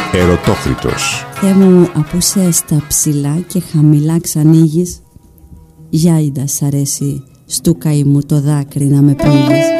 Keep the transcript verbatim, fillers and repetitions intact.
Ερωτόκριτος. Θεέ μου, από σε στα ψηλά και χαμηλά ξανοίγεις, γιάιντα σ' αρέσει στου καημού το δάκρυ να με πνίγεις.